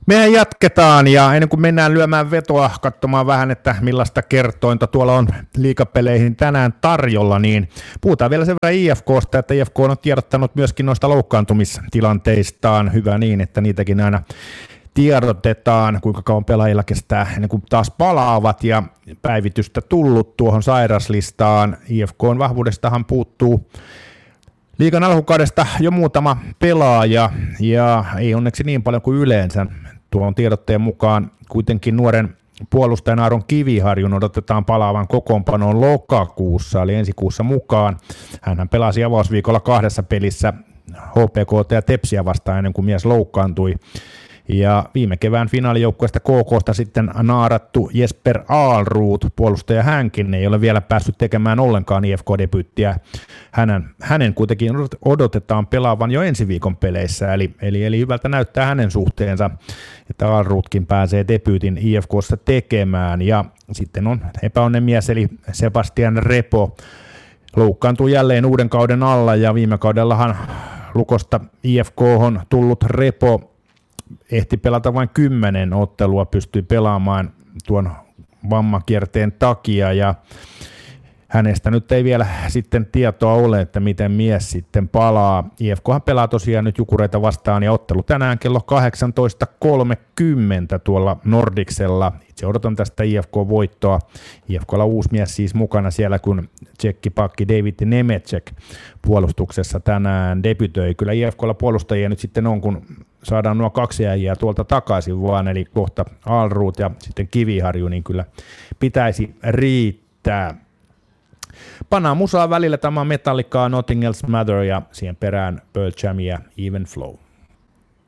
Mehän jatketaan ja ennen kuin mennään lyömään vetoa, katsomaan vähän, että millaista kertointa tuolla on liigapeleihin tänään tarjolla, niin puhutaan vielä sen verran IFKsta, että IFK on tiedottanut myöskin noista loukkaantumistilanteistaan. Hyvä niin, että niitäkin aina tiedotetaan, kuinka kauan pelaajilla kestää ennen kuin taas palaavat ja päivitystä tullut tuohon sairaslistaan. IFK:n vahvuudestahan puuttuu liigan alkukaudesta jo muutama pelaaja ja ei onneksi niin paljon kuin yleensä. Tuon tiedotteen mukaan kuitenkin nuoren puolustajan Aaron Kiviharjun odotetaan palaavan kokoonpanoon lokakuussa, eli ensi kuussa mukaan. Hänhän pelasi avausviikolla 2 pelissä HPK:ta ja Tepsiä vastaan ennen kuin mies loukkaantui. Ja viime kevään finaalijoukkueesta KK:sta sitten naarattu Jesper Ahlroth, puolustaja hänkin, ei ole vielä päässyt tekemään ollenkaan IFK-debyyttiä. Hänen kuitenkin odotetaan pelaavan jo ensi viikon peleissä, eli hyvältä näyttää hänen suhteensa, että Ahlrothkin pääsee debyytin IFK:ssa tekemään. Ja sitten on epäonnen mies, eli Sebastian Repo, loukkaantui jälleen uuden kauden alla, ja viime kaudellahan Lukosta IFK:hon tullut Repo ehti pelata vain 10 ottelua, pystyi pelaamaan tuon vammakierteen takia ja hänestä nyt ei vielä sitten tietoa ole, että miten mies sitten palaa. IFKhan pelaa tosiaan nyt Jukureita vastaan ja ottelu tänään kello 18.30 tuolla Nordicsella. Itse odotan tästä IFK-voittoa. IFKlla uusi mies siis mukana siellä, kun tsekkipakki David Nemecek puolustuksessa tänään debytöi. Kyllä IFKlla puolustajia nyt sitten on, kun saadaan nuo 2 äijää tuolta takaisin vaan, eli kohta Ahlroth ja sitten Kiviharju, niin kyllä pitäisi riittää. Pannaan musaa välillä, tämä Metallicaa, Nothing Else Matter ja siihen perään Pearl Jam ja Even Flow.